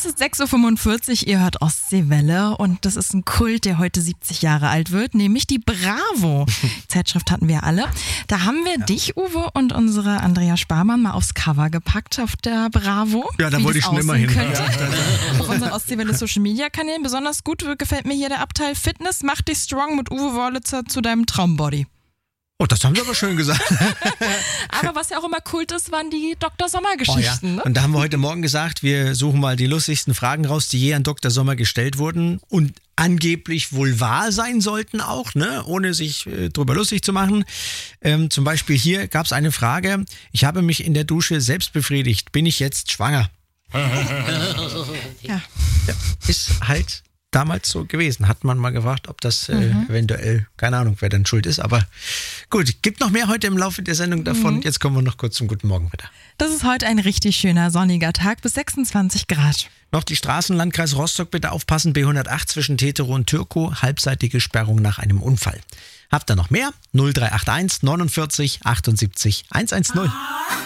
Es ist 6.45 Uhr, ihr hört Ostseewelle und das ist ein Kult, der heute 70 Jahre alt wird, nämlich die Bravo. Zeitschrift hatten wir alle. Da haben wir dich, Uwe, und unsere Andrea Sparmann mal aufs Cover gepackt auf der Bravo. Ja, da wollte ich schon immer hin. Auf unseren Ostseewelle Social Media Kanälen. Besonders gut gefällt mir hier der Abteil Fitness macht dich strong mit Uwe Wörlitzer zu deinem Traumbody. Oh, das haben sie aber schön gesagt. Aber was ja auch immer Kult ist, waren die Dr. Sommer-Geschichten. Oh ja. Und da haben wir heute Morgen gesagt, wir suchen mal die lustigsten Fragen raus, die je an Dr. Sommer gestellt wurden und angeblich wohl wahr sein sollten auch, ne? Ohne sich drüber lustig zu machen. Zum Beispiel hier gab es eine Frage, ich habe mich in der Dusche selbst befriedigt, bin ich jetzt schwanger? Ja. Ist halt damals so gewesen. Hat man mal gefragt, ob das eventuell, keine Ahnung, wer dann schuld ist. Aber gut, gibt noch mehr heute im Laufe der Sendung davon. Jetzt kommen wir noch kurz zum Guten Morgen wieder. Das ist heute ein richtig schöner sonniger Tag bis 26 Grad. Noch die Straßen, Landkreis Rostock, bitte aufpassen. B108 zwischen Tetero und Türkow, halbseitige Sperrung nach einem Unfall. Habt ihr noch mehr? 0381 49 78 110.